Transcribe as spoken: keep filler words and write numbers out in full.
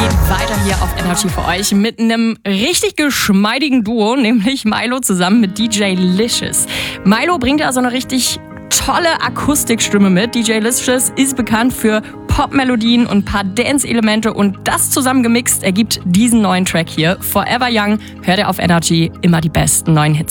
geht weiter hier auf Energy für euch mit einem richtig geschmeidigen Duo, nämlich Milo zusammen mit D J Licious. Milo bringt also eine richtig tolle Akustikstimme mit. D J Licious ist bekannt für Pop-Melodien und ein paar Dance-Elemente und das zusammen gemixt ergibt diesen neuen Track hier. Forever Young hört ihr auf Energy, immer die besten neuen Hits.